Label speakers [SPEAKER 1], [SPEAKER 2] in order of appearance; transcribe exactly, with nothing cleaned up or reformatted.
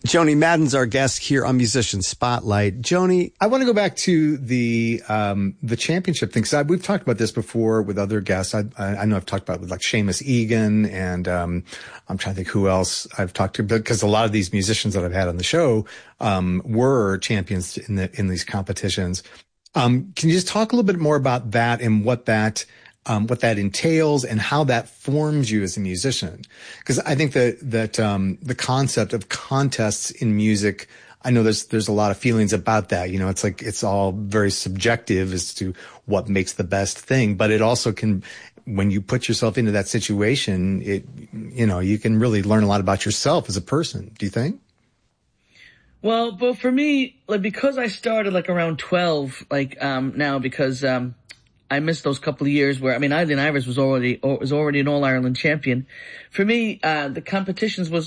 [SPEAKER 1] Joni Madden's our guest here on Musician Spotlight. Joni,
[SPEAKER 2] I want to go back to the um, the championship thing, because we've talked about this before with other guests. I, I know I've talked about it with like Seamus Egan, and um, I'm trying to think who else I've talked to, because a lot of these musicians that I've had on the show um, were champions in the in these competitions. Um, can you just talk a little bit more about that and what that Um, what that entails and how that forms you as a musician? Because I think that that um, the concept of contests in music, I know there's there's a lot of feelings about that. You know, it's like it's all very subjective as to what makes the best thing. But it also can, when you put yourself into that situation, it you know you can really learn a lot about yourself as a person. Do you think?
[SPEAKER 3] Well, but for me, like because I started like around twelve, like um, now because. Um, I missed those couple of years where, I mean, Eileen Ivers was already, was already an All-Ireland champion. For me, uh, the competitions was